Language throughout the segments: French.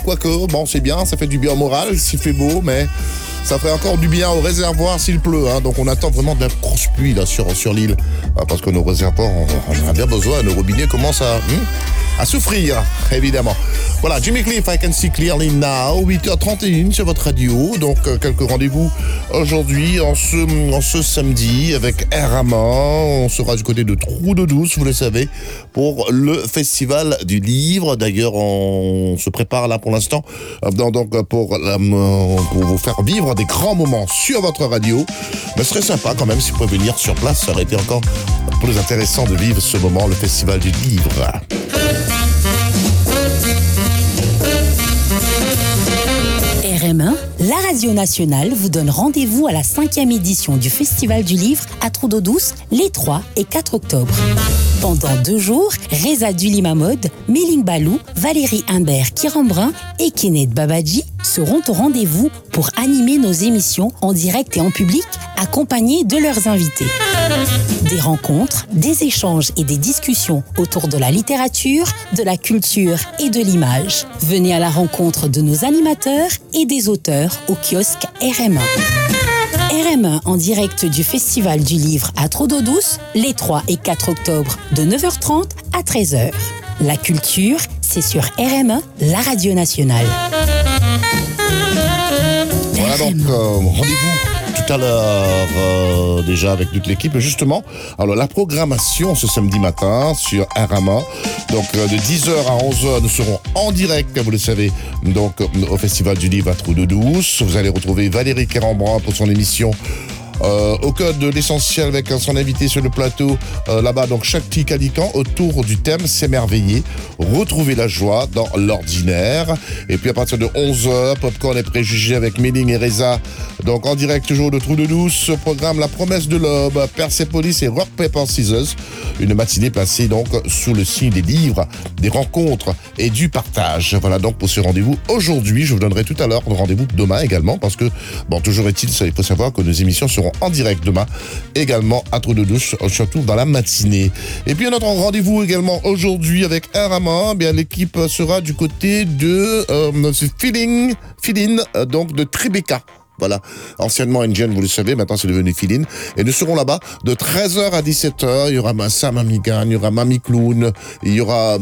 Quoique, bon, c'est bien, ça fait du bien au moral s'il fait beau, mais ça ferait encore du bien au réservoir s'il pleut. Donc on attend vraiment de la grosse pluie là, sur l'île. Parce que nos réservoirs, on en a bien besoin. Nos robinets commencent à souffrir, évidemment. Voilà, Jimmy Cliff, I Can See Clearly Now, 8h31 sur votre radio. Donc, quelques rendez-vous aujourd'hui, en ce samedi, avec Rama. On sera du côté de Trou-de-Douce, vous le savez, pour le Festival du Livre. D'ailleurs, on se prépare là pour l'instant, donc pour vous faire vivre des grands moments sur votre radio. Mais ce serait sympa quand même si vous pouvez venir sur place. Ça aurait été encore plus intéressant de vivre ce moment, le Festival du Livre. RM1, la radio nationale vous donne rendez-vous à la 5e édition du Festival du Livre à Trou-de-Douce les 3 et 4 octobre. Pendant 2 jours, Reza Dulimamod, Méling Balou, Valérie Imbert Kirambrun et Kenneth Babadji seront au rendez-vous pour animer nos émissions en direct et en public, accompagnés de leurs invités. Des rencontres, des échanges et des discussions autour de la littérature, de la culture et de l'image. Venez à la rencontre de nos animateurs et des auteurs au kiosque RM1. RM1 en direct du Festival du Livre à Trou-de-Douce, les 3 et 4 octobre, de 9h30 à 13h. La culture, c'est sur RM1, la radio nationale. Voilà donc, rendez-vous tout à l'heure déjà avec toute l'équipe. Justement, alors la programmation ce samedi matin sur RMA, donc de 10h à 11h, nous serons en direct, vous le savez, donc au Festival du Livre à Trou-de-Douce. Vous allez retrouver Valérie Kirambrun pour son émission au code de l'essentiel avec son invité sur le plateau là-bas, donc Shakti Kalikan, autour du thème s'émerveiller, retrouver la joie dans l'ordinaire. Et puis à partir de 11h, Popcorn et préjugés avec Méling et Reza, donc en direct toujours de Trou-de-Douce. Programme La Promesse de l'Aube, Persepolis et Rock Paper Scissors, une matinée placée donc sous le signe des livres, des rencontres et du partage. Voilà donc pour ce rendez-vous aujourd'hui. Je vous donnerai tout à l'heure le rendez-vous demain également, parce que bon, toujours est-il, il faut savoir que nos émissions seront en direct demain, également à Trou-de-Douce, surtout dans la matinée. Et puis notre rendez-vous également aujourd'hui avec Rama, bien l'équipe sera du côté de Feeling, donc de Tribeca. Voilà, anciennement Indian, vous le savez, maintenant c'est devenu Filine. Et nous serons là-bas de 13h à 17h. Il y aura Sam Amigan, il y aura Mamie Clown, il y aura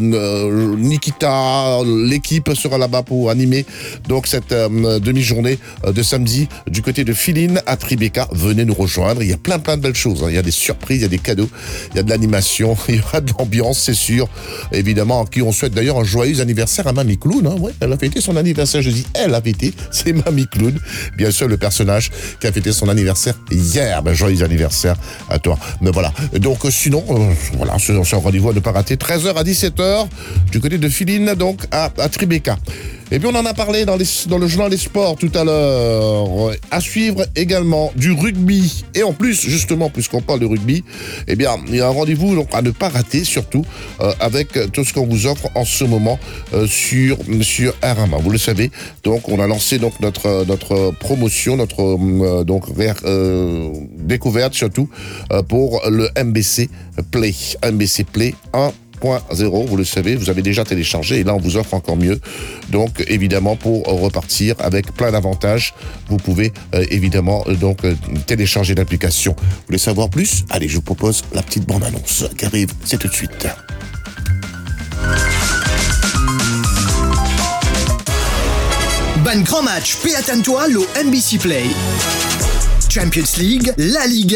Nikita. L'équipe sera là-bas pour animer donc cette demi-journée de samedi du côté de Filine à Tribeca. Venez nous rejoindre. Il y a plein de belles choses. Il y a des surprises, il y a des cadeaux, il y a de l'animation, il y aura de l'ambiance, c'est sûr. Évidemment, à qui on souhaite d'ailleurs un joyeux anniversaire à Mamie Clown. Ouais, elle a fêté son anniversaire. Je dis elle a fêté, c'est Mamie Clown. Bien sûr, le personnage qui a fêté son anniversaire hier. Joyeux anniversaire à toi. Mais voilà. Donc, sinon, voilà, c'est un rendez-vous à ne pas rater. 13h à 17h, du côté de Filine, donc, à Tribeca. Et puis, on en a parlé dans le journal des sports tout à l'heure. À suivre également du rugby. Et en plus, justement, puisqu'on parle de rugby, eh bien, il y a un rendez-vous donc, à ne pas rater, surtout, avec tout ce qu'on vous offre en ce moment sur RMA. Vous le savez. Donc, on a lancé donc notre promotion, notre découverte surtout pour le MBC Play. MBC Play 1.0, vous le savez, vous avez déjà téléchargé et là on vous offre encore mieux. Donc évidemment pour repartir avec plein d'avantages, vous pouvez évidemment télécharger l'application. Vous voulez savoir plus? Allez, je vous propose la petite bande-annonce qui arrive, c'est tout de suite. Ban grand match, pay attends-toi, le MBC Play. Champions League, La Liga,